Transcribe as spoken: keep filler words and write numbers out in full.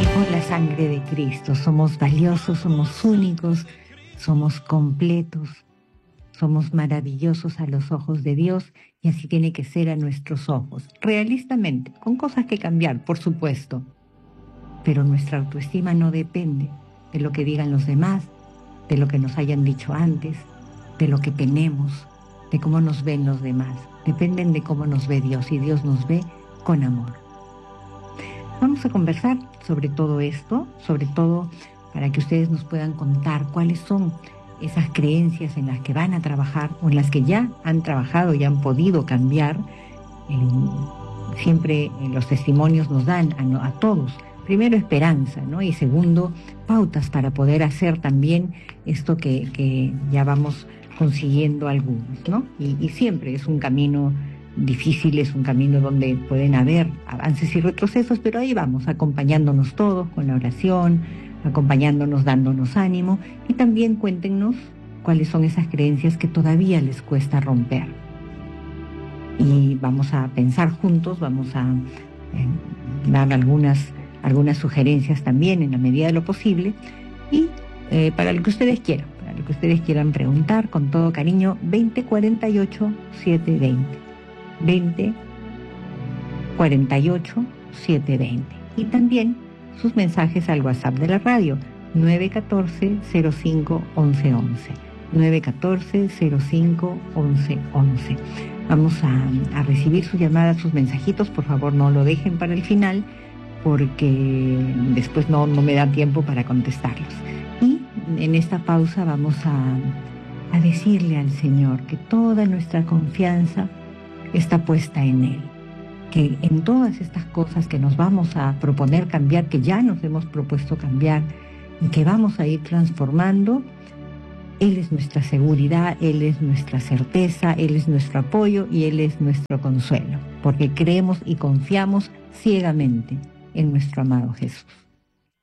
Por la sangre de Cristo somos valiosos, somos únicos, somos completos, somos maravillosos a los ojos de Dios y así tiene que ser a nuestros ojos. Realistamente, con cosas que cambiar, por supuesto, pero nuestra autoestima no depende de lo que digan los demás, de lo que nos hayan dicho antes, de lo que tenemos, de cómo nos ven los demás. Dependen de cómo nos ve Dios y Dios nos ve con amor. Vamos a conversar sobre todo esto, sobre todo para que ustedes nos puedan contar cuáles son esas creencias en las que van a trabajar o en las que ya han trabajado y han podido cambiar. Eh, siempre eh, los testimonios nos dan a, a todos, primero esperanza, ¿no? Y segundo, pautas para poder hacer también esto que, que ya vamos consiguiendo algunos, ¿no? Y, y siempre es un camino difícil, es un camino donde pueden haber avances y retrocesos, pero ahí vamos, acompañándonos todos con la oración, acompañándonos, dándonos ánimo, y también cuéntenos cuáles son esas creencias que todavía les cuesta romper. Y vamos a pensar juntos, vamos a eh, dar algunas, algunas sugerencias también en la medida de lo posible, y eh, para lo que ustedes quieran, para lo que ustedes quieran preguntar, con todo cariño, veinte cuarenta y ocho setecientos veinte. veinte cuarenta y ocho setecientos veinte. Y también sus mensajes al WhatsApp de la radio, nueve uno cuatro cero cinco once once. nueve uno cuatro cero cinco once once. Vamos a, a recibir sus llamadas, sus mensajitos. Por favor, no lo dejen para el final, porque después no, no me da tiempo para contestarlos. Y en esta pausa vamos a, a decirle al Señor que toda nuestra confianza está puesta en Él, que en todas estas cosas que nos vamos a proponer cambiar, que ya nos hemos propuesto cambiar y que vamos a ir transformando, Él es nuestra seguridad, Él es nuestra certeza, Él es nuestro apoyo y Él es nuestro consuelo, porque creemos y confiamos ciegamente en nuestro amado Jesús.